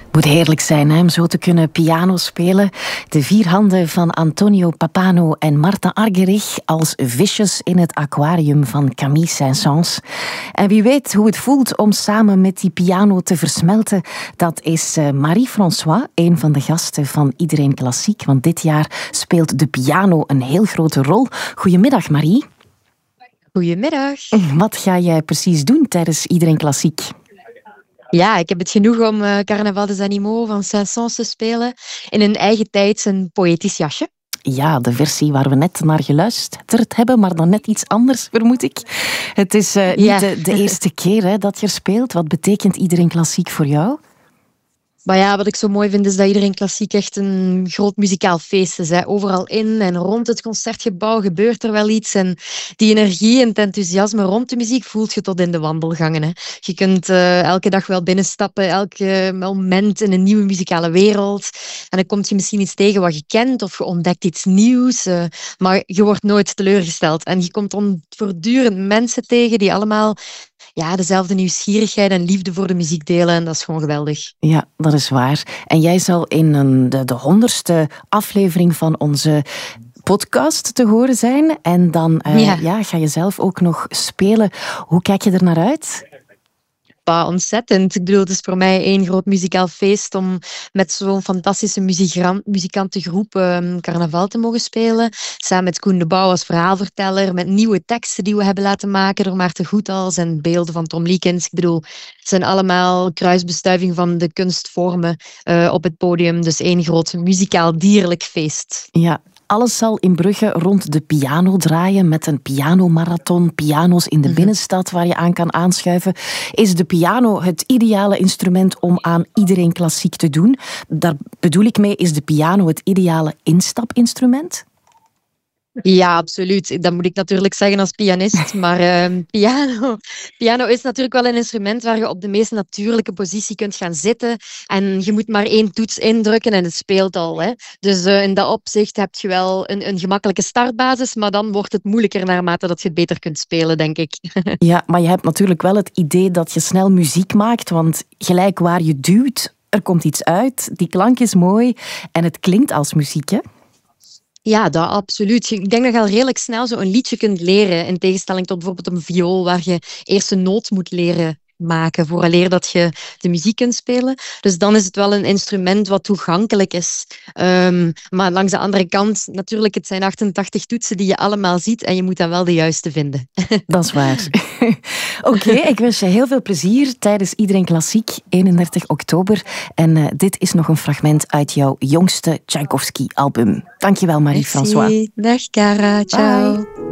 Moet heerlijk zijn hè, om zo te kunnen piano spelen. De vier handen van Antonio Pappano en Marta Argerich als visjes in het aquarium van Camille Saint-Saëns. En wie weet hoe het voelt om samen met die piano te versmelten, dat is Marie-François, een van de gasten van Iedereen Klassiek. Want dit jaar speelt de piano een heel grote rol. Goedemiddag Marie. Goedemiddag. Wat ga jij precies doen tijdens Iedereen Klassiek? Ja, ik heb het genoeg om Carnaval des Animaux van Saint-Saëns te spelen in een eigen tijds een poëtisch jasje. Ja, de versie waar we net naar geluisterd hebben, maar dan net iets anders, vermoed ik. Het is niet de eerste keer hè, dat je speelt. Wat betekent Iedereen Klassiek voor jou? Maar ja, wat ik zo mooi vind is dat Iedereen Klassiek echt een groot muzikaal feest is. Hè. Overal in en rond het concertgebouw gebeurt er wel iets. En die energie en het enthousiasme rond de muziek voelt je tot in de wandelgangen. Hè. Je kunt elke dag wel binnenstappen, elk moment in een nieuwe muzikale wereld. En dan kom je misschien iets tegen wat je kent of je ontdekt iets nieuws. Maar je wordt nooit teleurgesteld. En je komt voortdurend mensen tegen die allemaal dezelfde nieuwsgierigheid en liefde voor de muziek delen. En dat is gewoon geweldig. Ja, dat is waar. En jij zal in de 100ste aflevering van onze podcast te horen zijn. En dan ga je zelf ook nog spelen. Hoe kijk je er naar uit? Ontzettend. Ik bedoel, het is voor mij één groot muzikaal feest om met zo'n fantastische muzikantengroep carnaval te mogen spelen. Samen met Koen de Bouw als verhaalverteller, met nieuwe teksten die we hebben laten maken door Maarten Goethals en beelden van Tom Liekens. Ik bedoel, het zijn allemaal kruisbestuiving van de kunstvormen op het podium. Dus één groot muzikaal-dierlijk feest. Ja. Alles zal in Brugge rond de piano draaien met een pianomarathon, piano's in de binnenstad waar je aan kan aanschuiven. Is de piano het ideale instrument om aan Iedereen Klassiek te doen? Daar bedoel ik mee, is de piano het ideale instapinstrument? Ja, absoluut. Dat moet ik natuurlijk zeggen als pianist. Maar piano is natuurlijk wel een instrument waar je op de meest natuurlijke positie kunt gaan zitten. En je moet maar één toets indrukken en het speelt al. Hè. Dus in dat opzicht heb je wel een gemakkelijke startbasis. Maar dan wordt het moeilijker naarmate dat je het beter kunt spelen, denk ik. Ja, maar je hebt natuurlijk wel het idee dat je snel muziek maakt. Want gelijk waar je duwt, er komt iets uit. Die klank is mooi en het klinkt als muziek, hè? Ja, dat absoluut. Ik denk dat je al redelijk snel zo een liedje kunt leren, in tegenstelling tot bijvoorbeeld een viool, waar je eerst een noot moet leren maken vooraleer dat je de muziek kunt spelen. Dus dan is het wel een instrument wat toegankelijk is. Maar langs de andere kant, natuurlijk, het zijn 88 toetsen die je allemaal ziet en je moet dan wel de juiste vinden. Dat is waar. Oké, ik wens je heel veel plezier tijdens Iedereen Klassiek, 31 oktober. En dit is nog een fragment uit jouw jongste Tchaikovsky-album. Dankjewel, Marie-François. Dag, Cara. Ciao. Bye.